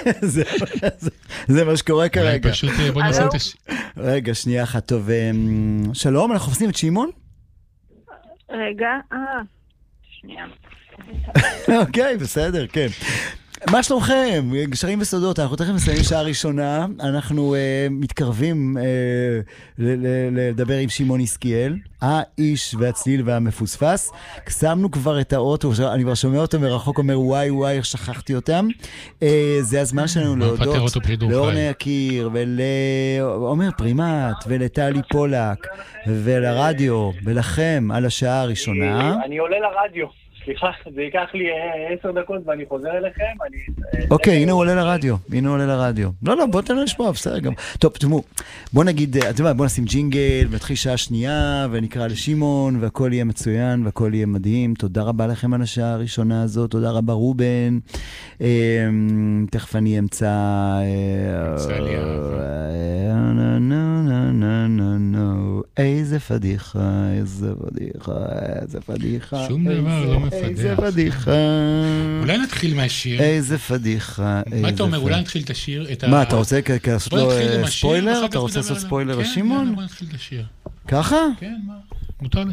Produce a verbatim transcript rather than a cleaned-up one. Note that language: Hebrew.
זה מה שקורה כרגע. פשוט בוא נעשה את הש... רגע, שנייה אחת, טוב. שלום, אנחנו חופשים את שמעון? רגע, אה, שנייה. אוקיי, בסדר, כן. מה שלומכם? גשרים וסודות, אנחנו תכף מסיימים שעה ראשונה, אנחנו uh, מתקרבים uh, ל- ל- לדבר עם שמעון יסקיאל, האיש והצליל והמפוספס. שמנו כבר את האות, אני כבר שומע אותו מרחוק, אומר וואי וואי, איך שכחתי אותם. Uh, זה הזמן שלנו להודות לאורנה יקיר ולעומר פרימט ולטלי פולק ולרדיו ולכם על השעה הראשונה. אני עולה לרדיו. סליחה, זה ייקח לי עשר דקות ואני חוזר אליכם. אוקיי, הנה הוא עולה לרדיו, הנה הוא עולה לרדיו. לא, לא, בוא תן לו לשמוע, בסדר גם. טוב, תשמעו, בוא נגיד, אתה יודע, בוא נשים ג'ינגל, ונתחיל שעה שנייה, ונקרא לשמעון, והכל יהיה מצוין, והכל יהיה מדהים. תודה רבה לכם על השעה הראשונה הזאת, תודה רבה רובן. תכף אני אמצא... איזה פדיחה, איזה פדיחה, איזה פדיחה. שום דבר לא מפדח. איזה פדיחה. אולי נתחיל מהשיר. איזה פדיחה. מה אתה אומר? אולי נתחיל את השיר? מה, אתה רוצה לעשות לו ספוילר? אתה רוצה לעשות ספוילר לשמעון? כן, בוא נתחיל את השיר. ככה? כן, מה? מותר לי.